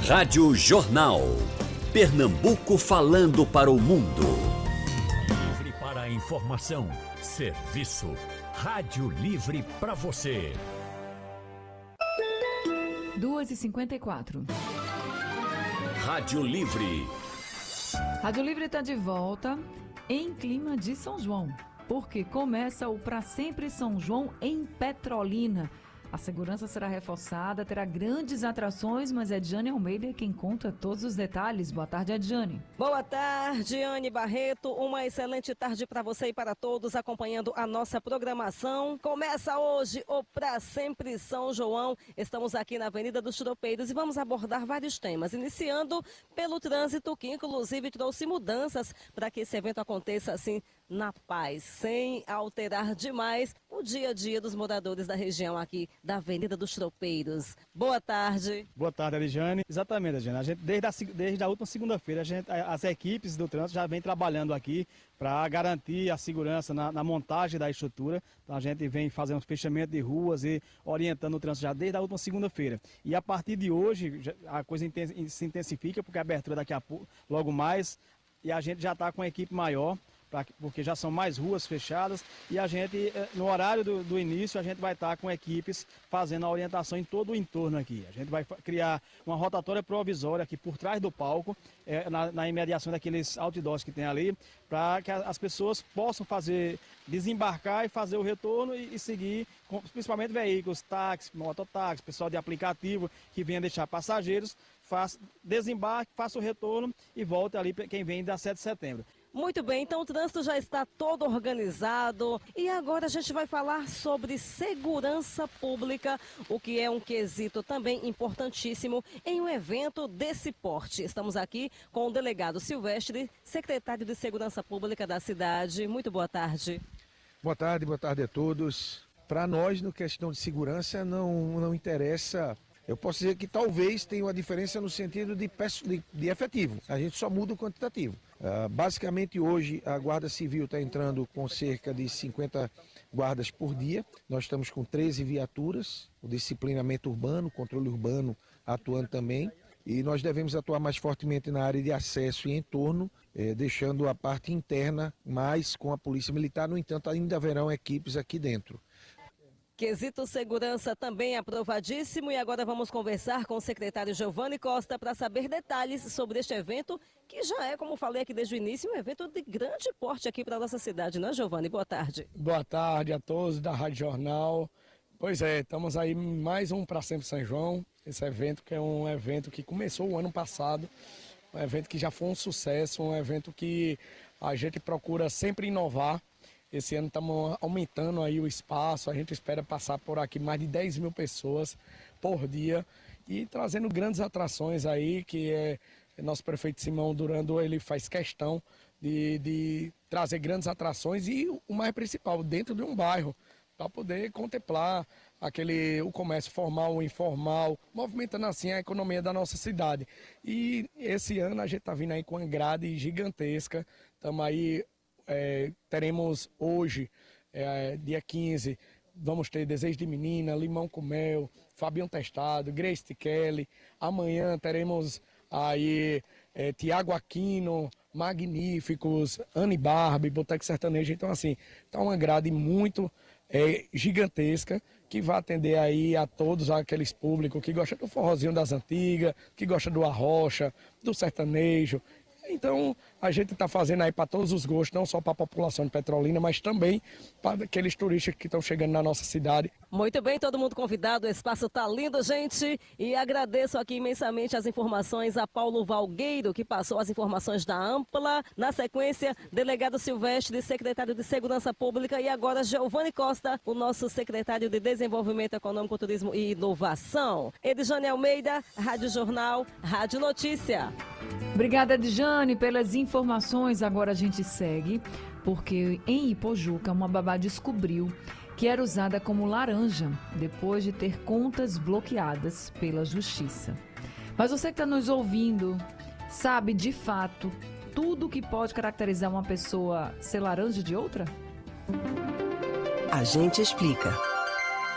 Rádio Jornal. Pernambuco falando para o mundo. Livre para a informação, serviço. Rádio Livre para você. 2h54. Rádio Livre. Rádio Livre está de volta em clima de São João, porque começa o Pra Sempre São João em Petrolina. A segurança será reforçada, terá grandes atrações, mas é Diane Almeida quem conta todos os detalhes. Boa tarde, Diane. Boa tarde, Anne Barreto. Uma excelente tarde para você e para todos acompanhando a nossa programação. Começa hoje o Pra Sempre São João. Estamos aqui na Avenida dos Tropeiros e vamos abordar vários temas, iniciando pelo trânsito, que inclusive trouxe mudanças para que esse evento aconteça assim na paz, sem alterar demais o dia a dia dos moradores da região aqui da Avenida dos Tropeiros. Boa tarde. Boa tarde, Eliane. Exatamente, Eliane. A gente, desde a última segunda-feira, as equipes do trânsito já vem trabalhando aqui para garantir a segurança na montagem da estrutura. Então a gente vem fazendo fechamento de ruas e orientando o trânsito já desde a última segunda-feira. E a partir de hoje a coisa se intensifica, porque a abertura daqui a pouco, logo mais, e a gente já está com a equipe maior, porque já são mais ruas fechadas e a gente, no horário do início, a gente vai estar com equipes fazendo a orientação em todo o entorno aqui. A gente vai criar uma rotatória provisória aqui por trás do palco, na imediação daqueles outdoors que tem ali, para que as pessoas possam desembarcar e fazer o retorno e seguir, principalmente veículos, táxi, mototáxi, pessoal de aplicativo que venha deixar passageiros, desembarque, faça o retorno e volte ali quem vem da 7 de setembro. Muito bem, então o trânsito já está todo organizado e agora a gente vai falar sobre segurança pública, o que é um quesito também importantíssimo em um evento desse porte. Estamos aqui com o delegado Silvestre, secretário de Segurança Pública da cidade. Muito boa tarde. Boa tarde a todos. Para nós, no questão de segurança, não interessa. Eu posso dizer que talvez tenha uma diferença no sentido de efetivo. A gente só muda o quantitativo. Basicamente hoje a Guarda Civil está entrando com cerca de 50 guardas por dia. Nós estamos com 13 viaturas, o disciplinamento urbano, o controle urbano atuando também. E nós devemos atuar mais fortemente na área de acesso e entorno, deixando a parte interna mais com a Polícia Militar. No entanto, ainda haverão equipes aqui dentro. Quesito segurança também aprovadíssimo e agora vamos conversar com o secretário Giovanni Costa para saber detalhes sobre este evento, que já é, como falei aqui desde o início, um evento de grande porte aqui para a nossa cidade, não é, Giovanni? Boa tarde. Boa tarde a todos da Rádio Jornal. Pois é, estamos aí em mais um Pra Sempre São João, esse evento que é um evento que começou o ano passado, um evento que já foi um sucesso, um evento que a gente procura sempre inovar. Esse ano estamos aumentando aí o espaço, a gente espera passar por aqui mais de 10 mil pessoas por dia e trazendo grandes atrações aí, que nosso prefeito Simão Durando, ele faz questão de trazer grandes atrações e o mais principal, dentro de um bairro, para poder contemplar o comércio formal, o informal, movimentando assim a economia da nossa cidade. E esse ano a gente está vindo aí com uma grade gigantesca, estamos aí... teremos hoje, dia 15, vamos ter Desejo de Menina, Limão com Mel, Fabião Testado, Grace T. Kelly. Amanhã teremos aí Tiago Aquino, Magníficos, Anne Barbie, Boteco Sertanejo. Então assim, está uma grade muito gigantesca que vai atender aí a todos aqueles públicos que gostam do forrozinho das antigas, que gostam do arrocha, do sertanejo. Então, a gente está fazendo aí para todos os gostos, não só para a população de Petrolina, mas também para aqueles turistas que estão chegando na nossa cidade. Muito bem, todo mundo convidado, o espaço está lindo, gente. E agradeço aqui imensamente as informações a Paulo Valgueiro, que passou as informações da Ampla. Na sequência, delegado Silvestre, secretário de Segurança Pública. E agora, Giovanni Costa, o nosso secretário de Desenvolvimento Econômico, Turismo e Inovação. Edjane Almeida, Rádio Jornal, Rádio Notícia. Obrigada, Edjane, pelas informações. Agora a gente segue, porque em Ipojuca, uma babá descobriu que era usada como laranja depois de ter contas bloqueadas pela justiça. Mas você que está nos ouvindo, sabe de fato tudo que pode caracterizar uma pessoa ser laranja de outra? A gente explica.